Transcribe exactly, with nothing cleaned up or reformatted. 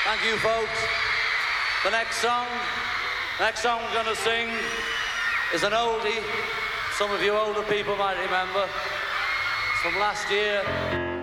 Thank you, folks. The next song, next song we're going to sing is an oldie. Some of you older people might remember. It's from last year.